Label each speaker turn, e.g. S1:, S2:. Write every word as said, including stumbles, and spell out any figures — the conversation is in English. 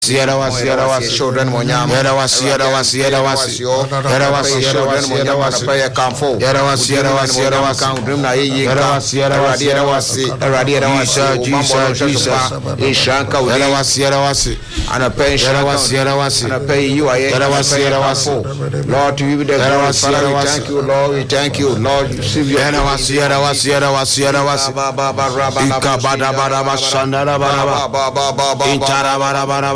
S1: Sierra was Sierra was children Monyam, Yera was Sierra was Sierra was Yera was Sierra was Sierra was Pay a Campo, Yera was Sierra was Sierra was Count Dumna, Yera was Sierra was Sierra was Radia was Jesus, Jesus, Ishanka, Yera was Sierra was and a pay Sierra was Sierra was and a pay you, Yera was Sierra was Lord, to you the Father, we thank you, Lord, we thank you, Lord, you see Yera was Sierra was Sierra was Sierra was Baba Baba Baba Baba Baba Baba Baba Baba Baba